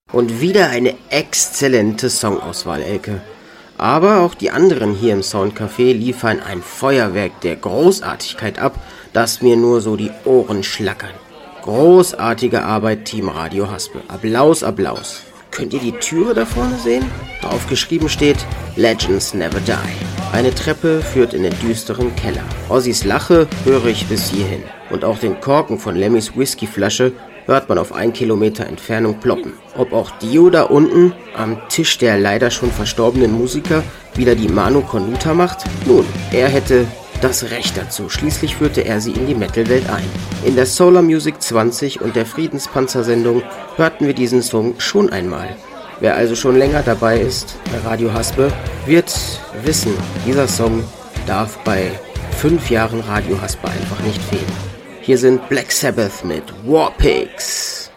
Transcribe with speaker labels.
Speaker 1: Und wieder eine exzellente Songauswahl, Elke. Aber auch die anderen hier im Soundcafé liefern ein Feuerwerk der Großartigkeit ab, das mir nur so die Ohren schlackern. Großartige Arbeit, Team Radio Haspe. Applaus, Applaus. Könnt ihr die Türe da vorne sehen? Drauf geschrieben steht Legends Never Die. Eine Treppe führt in den düsteren Keller. Ozzys Lache höre ich bis hierhin. Und auch den Korken von Lemmys Whiskyflasche hört man auf 1 Kilometer Entfernung ploppen. Ob auch Dio da unten am Tisch der leider schon verstorbenen Musiker wieder die Manu Connuta macht? Nun, er hätte das Recht dazu. Schließlich führte er sie in die Metal-Welt ein. In der Solar Music 20 und der Friedenspanzer-Sendung hörten wir diesen Song schon einmal. Wer also schon länger dabei ist bei Radio Haspe, wird wissen, dieser Song darf bei 5 Jahren Radio Haspe einfach nicht fehlen. Hier sind Black Sabbath mit War Pigs.